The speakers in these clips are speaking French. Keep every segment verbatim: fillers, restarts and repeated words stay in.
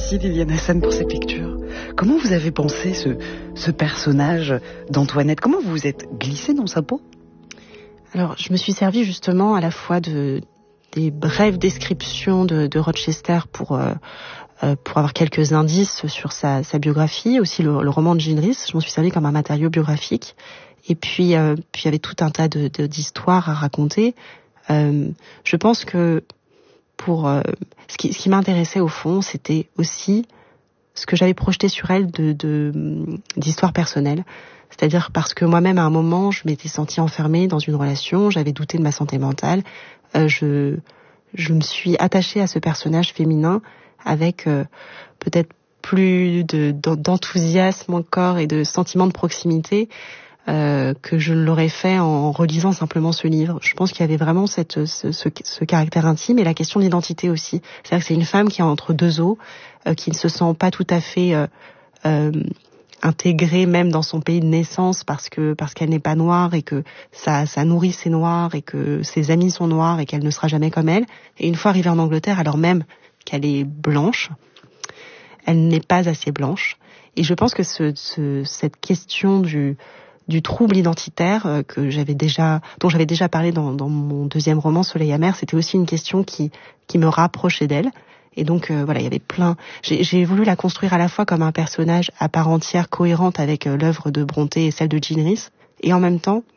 Merci Liliane Hassan pour cette lecture. Comment vous avez pensé ce, ce personnage d'Antoinette? Comment vous vous êtes glissé dans sa peau? Alors, je me suis servi justement à la fois de des brèves descriptions de, de Rochester pour euh, euh, pour avoir quelques indices sur sa, sa biographie, aussi le, le roman de Jean Rhys. Je m'en suis servi comme un matériau biographique. Et puis, euh, puis il y avait tout un tas de, de, d'histoires à raconter. Euh, je pense que pour euh, ce qui, ce qui m'intéressait au fond, c'était aussi ce que j'avais projeté sur elle de, de d'histoire personnelle. C'est-à-dire parce que moi-même, à un moment, je m'étais sentie enfermée dans une relation, j'avais douté de ma santé mentale. Euh, je, je me suis attachée à ce personnage féminin avec euh, peut-être plus de, d'enthousiasme encore et de sentiment de proximité euh, que je l'aurais fait en relisant simplement ce livre. Je pense qu'il y avait vraiment cette, ce, ce, ce caractère intime et la question d'identité aussi. C'est-à-dire que c'est une femme qui est entre deux eaux, euh, qui ne se sent pas tout à fait... Euh, euh, intégrée même dans son pays de naissance parce que parce qu'elle n'est pas noire et que ça ça nourrit ses noirs et que ses amis sont noirs et qu'elle ne sera jamais comme elle. Et une fois arrivée en Angleterre, alors même qu'elle est blanche, elle n'est pas assez blanche. Et je pense que ce, ce cette question du du trouble identitaire que j'avais déjà dont j'avais déjà parlé dans dans mon deuxième roman Soleil amer, c'était aussi une question qui qui me rapprochait d'elle. Et donc euh, voilà, il y avait plein. J'ai, j'ai voulu la construire à la fois comme un personnage à part entière, cohérente avec euh, l'œuvre de Brontë et celle de Jean Rhys, et en même temps,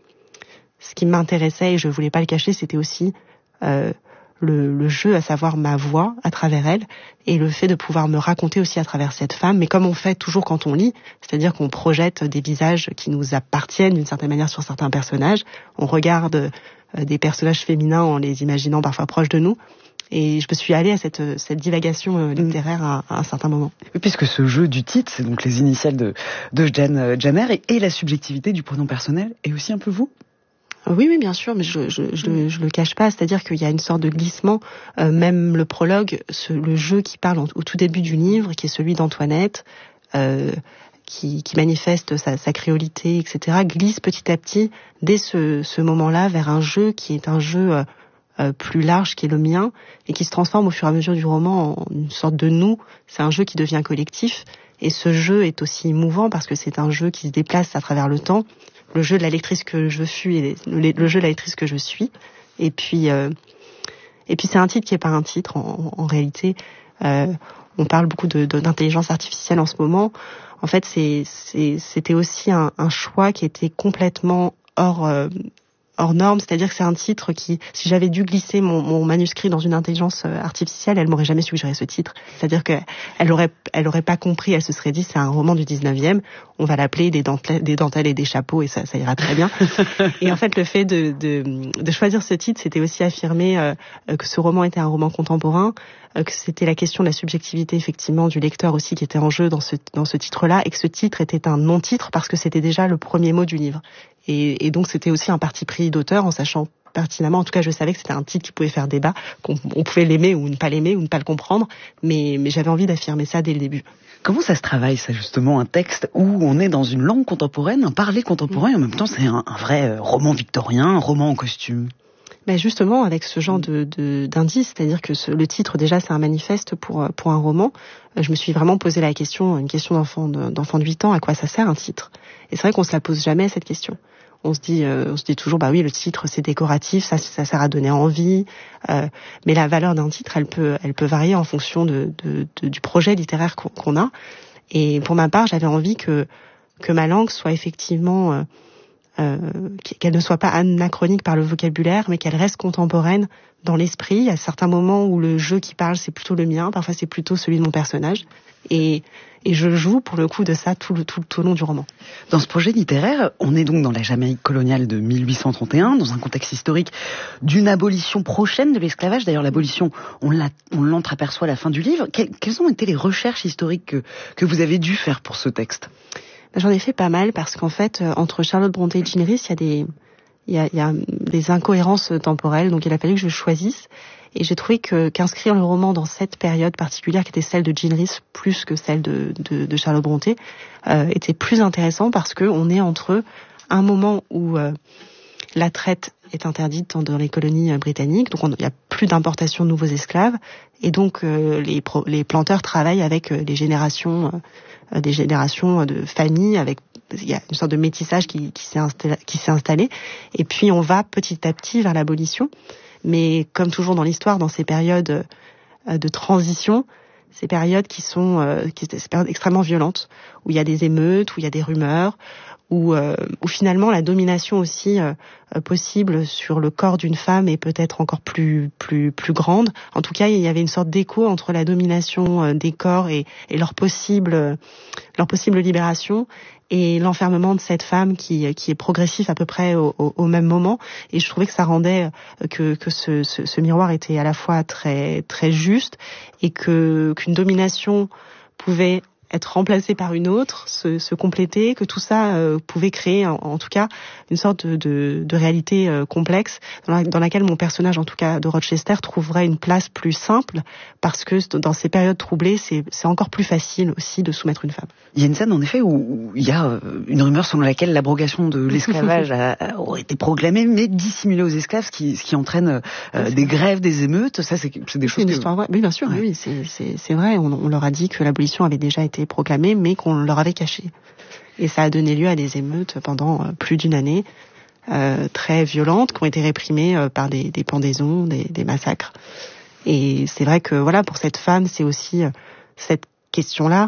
ce qui m'intéressait et je voulais pas le cacher, c'était aussi euh, le, le jeu, à savoir ma voix à travers elle, et le fait de pouvoir me raconter aussi à travers cette femme. Mais comme on fait toujours quand on lit, c'est-à-dire qu'on projette des visages qui nous appartiennent d'une certaine manière sur certains personnages. On regarde euh, des personnages féminins en les imaginant parfois proches de nous. Et je me suis allée à cette, cette divagation littéraire à, à un certain moment. Oui, puisque ce jeu du titre, c'est donc les initiales de, de Jeanne Jammer, et, et la subjectivité du pronom personnel, est aussi un peu vous? Oui, oui, bien sûr, mais je, je, je, le, je le cache pas. C'est-à-dire qu'il y a une sorte de glissement. Euh, même le prologue, ce, le jeu qui parle en, au tout début du livre, qui est celui d'Antoinette, euh, qui, qui manifeste sa, sa créolité, et cetera, glisse petit à petit, dès ce, ce moment-là, vers un jeu qui est un jeu... Euh, Euh, plus large qui est le mien et qui se transforme au fur et à mesure du roman en une sorte de nous. C'est un jeu qui devient collectif et ce jeu est aussi mouvant parce que c'est un jeu qui se déplace à travers le temps. Le jeu de la lectrice que je suis et le, le jeu de la lectrice que je suis. Et puis euh, et puis c'est un titre qui est pas un titre en, en réalité. Euh, on parle beaucoup de, de, d'intelligence artificielle en ce moment. En fait, c'est, c'est c'était aussi un, un choix qui était complètement hors euh, hors norme, c'est-à-dire que c'est un titre qui, si j'avais dû glisser mon, mon manuscrit dans une intelligence artificielle, elle m'aurait jamais suggéré ce titre. C'est-à-dire que elle aurait, elle aurait pas compris, elle se serait dit c'est un roman du dix-neuvième, on va l'appeler des dentelles, des dentelles et des chapeaux et ça, ça ira très bien. Et en fait, le fait de, de, de choisir ce titre, c'était aussi affirmer euh, que ce roman était un roman contemporain, euh, que c'était la question de la subjectivité effectivement du lecteur aussi qui était en jeu dans ce, dans ce titre-là, et que ce titre était un non-titre parce que c'était déjà le premier mot du livre. Et, et donc c'était aussi un parti pris d'auteur en sachant pertinemment, en tout cas je savais que c'était un titre qui pouvait faire débat, qu'on on pouvait l'aimer ou ne pas l'aimer ou ne pas le comprendre, mais, mais j'avais envie d'affirmer ça dès le début. Comment ça se travaille ça justement, un texte où on est dans une langue contemporaine, un parler contemporain, et en même temps c'est un, un vrai roman victorien, un roman en costume? Ben justement avec ce genre de, de d'indices, c'est-à-dire que ce, le titre déjà c'est un manifeste pour pour un roman. Je me suis vraiment posé la question, une question d'enfant de, d'enfant de huit ans, à quoi ça sert un titre? Et c'est vrai qu'on se la pose jamais cette question. On se dit, euh, on se dit toujours, bah oui, le titre c'est décoratif, ça, ça sert à donner envie. Euh, mais la valeur d'un titre, elle peut, elle peut varier en fonction de, de, de du projet littéraire qu'on, qu'on a. Et pour ma part, j'avais envie que que ma langue soit effectivement euh, Euh, qu'elle ne soit pas anachronique par le vocabulaire, mais qu'elle reste contemporaine dans l'esprit. Il y a certains moments où le jeu qui parle, c'est plutôt le mien, parfois c'est plutôt celui de mon personnage. Et, et je joue pour le coup de ça tout le, tout, tout le long du roman. Dans ce projet littéraire, on est donc dans la Jamaïque coloniale de mille huit cent trente et un, dans un contexte historique d'une abolition prochaine de l'esclavage. D'ailleurs, l'abolition, on, la, on l'entreaperçoit à la fin du livre. Que, quelles ont été les recherches historiques que, que vous avez dû faire pour ce texte ? J'en ai fait pas mal parce qu'en fait, entre Charlotte Brontë et Jean Rhys, il y a des, il y a, il y a des incohérences temporelles. Donc, il a fallu que je choisisse. Et j'ai trouvé que qu'inscrire le roman dans cette période particulière, qui était celle de Jean Rhys plus que celle de, de, de Charlotte Brontë, euh, était plus intéressant parce que on est entre un moment où euh, la traite est interdite dans les colonies britanniques, donc il n'y a plus d'importation de nouveaux esclaves, et donc euh, les, pro, les planteurs travaillent avec euh, les générations, euh, des générations de familles, avec il y a une sorte de métissage qui, qui, s'est installé, qui s'est installé, et puis on va petit à petit vers l'abolition, mais comme toujours dans l'histoire, dans ces périodes euh, de transition, ces périodes qui sont euh, qui sont périodes extrêmement violentes, où il y a des émeutes, où il y a des rumeurs, où, euh, où finalement la domination aussi euh, possible sur le corps d'une femme est peut-être encore plus plus plus grande. En tout cas, il y avait une sorte d'écho entre la domination euh, des corps et, et leur possible euh, leur possible libération et l'enfermement de cette femme qui qui est progressif à peu près au, au, au même moment. Et je trouvais que ça rendait que que ce, ce, ce miroir était à la fois très très juste et que qu'une domination pouvait être remplacée par une autre, se, se compléter, que tout ça euh, pouvait créer en, en tout cas une sorte de, de, de réalité euh, complexe dans, la, dans laquelle mon personnage, en tout cas de Rochester, trouverait une place plus simple parce que dans ces périodes troublées, c'est, c'est encore plus facile aussi de soumettre une femme. Il y a une scène en effet où, où il y a une rumeur selon laquelle l'abrogation de l'esclavage a, a, aurait été proclamée mais dissimulée aux esclaves, ce qui, ce qui entraîne euh, des grèves, des émeutes. Ça, c'est, c'est des choses. C'est une que... histoire vraie. Oui, bien sûr. Ouais. Oui, c'est, c'est, c'est vrai. On, on leur a dit que l'abolition avait déjà été proclamée, mais qu'on leur avait caché. Et ça a donné lieu à des émeutes pendant plus d'une année, euh, très violentes, qui ont été réprimées euh, par des, des pendaisons, des, des massacres. Et c'est vrai que voilà, pour cette femme, c'est aussi euh, cette question-là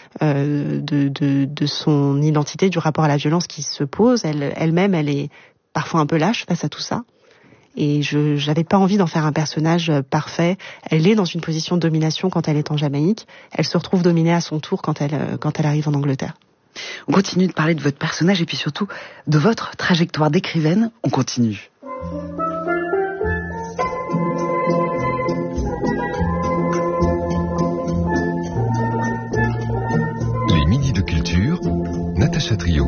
euh, de, de, de son identité, du rapport à la violence qui se pose. Elle, elle-même, elle est parfois un peu lâche face à tout ça. Et je j'avais pas envie d'en faire un personnage parfait. Elle est dans une position de domination quand elle est en Jamaïque. Elle se retrouve dominée à son tour quand elle quand elle arrive en Angleterre. On continue de parler de votre personnage et puis surtout de votre trajectoire d'écrivaine. On continue. Les midis de culture, Natacha Trio.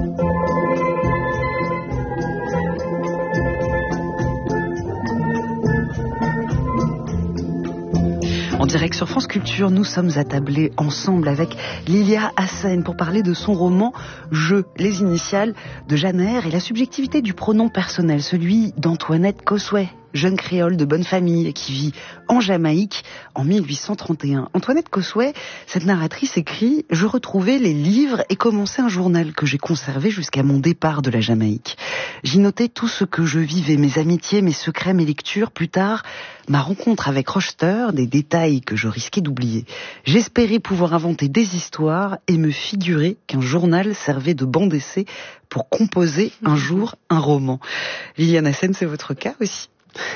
En direct sur France Culture, nous sommes attablés ensemble avec Lilia Hassen pour parler de son roman « Je », les initiales de Jeanne et la subjectivité du pronom personnel, celui d'Antoinette Cosway, jeune créole de bonne famille qui vit en Jamaïque en mille huit cent trente et un. Antoinette Cosway, cette narratrice écrit « Je retrouvais les livres et commençais un journal que j'ai conservé jusqu'à mon départ de la Jamaïque. J'y notais tout ce que je vivais, mes amitiés, mes secrets, mes lectures. Plus tard, ma rencontre avec Rochester, des détails que je risquais d'oublier. J'espérais pouvoir inventer des histoires et me figurer qu'un journal servait de banc d'essai pour composer un jour un roman. » Liliane Hassen, c'est votre cas aussi?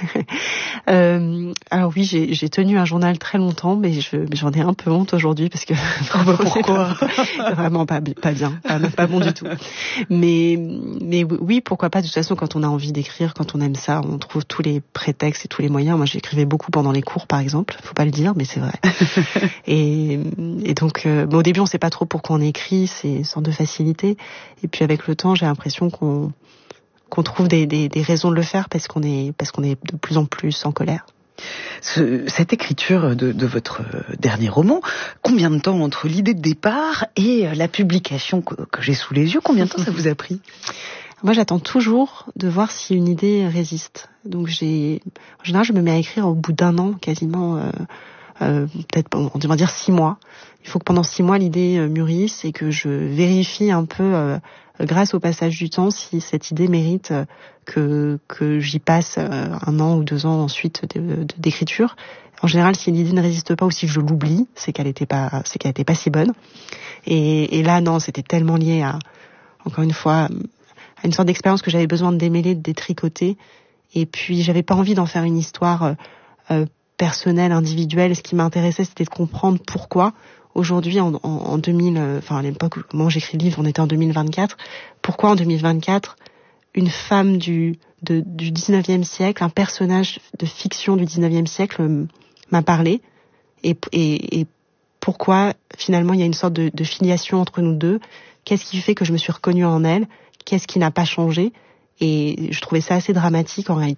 euh, alors oui, j'ai, j'ai tenu un journal très longtemps, mais je, j'en ai un peu honte aujourd'hui parce que pourquoi vraiment pas, pas bien, pas, pas bon du tout. Mais, mais oui, pourquoi pas. De toute façon, quand on a envie d'écrire, quand on aime ça, on trouve tous les prétextes et tous les moyens. Moi, j'écrivais beaucoup pendant les cours, par exemple. Faut pas le dire, mais c'est vrai. et, et donc, euh, bon, au début, on sait pas trop pourquoi on écrit. C'est une sorte de facilité. Et puis, avec le temps, j'ai l'impression qu'on qu'on trouve des, des, des raisons de le faire parce qu'on est parce qu'on est de plus en plus en colère. Ce, cette écriture de, de votre dernier roman, combien de temps entre l'idée de départ et la publication que, que j'ai sous les yeux, combien de temps ça vous a pris? Moi, j'attends toujours de voir si une idée résiste. Donc, j'ai, en général, je me mets à écrire au bout d'un an, quasiment, euh, euh, peut-être, on va dire six mois. Il faut que pendant six mois, l'idée mûrisse et que je vérifie un peu, euh, grâce au passage du temps, si cette idée mérite que que j'y passe un an ou deux ans ensuite de, de, d'écriture. En général, si l'idée ne résiste pas ou si je l'oublie, c'est qu'elle était pas, c'est qu'elle était pas si bonne. Et, et là, non, c'était tellement lié à, encore une fois, à une sorte d'expérience que j'avais besoin de démêler, de détricoter. Et puis, j'avais pas envie d'en faire une histoire euh, personnelle, individuelle. Ce qui m'intéressait, c'était de comprendre pourquoi. Aujourd'hui, en, en, en deux mille, euh, enfin à l'époque où moi j'écris le livre, on était en deux mille vingt-quatre. Pourquoi en deux mille vingt-quatre, une femme du de, du dix-neuvième siècle, un personnage de fiction du dix-neuvième siècle euh, m'a parlé, et, et, et pourquoi finalement il y a une sorte de, de filiation entre nous deux. Qu'est-ce qui fait que je me suis reconnue en elle? Qu'est-ce qui n'a pas changé? Et je trouvais ça assez dramatique en réalité.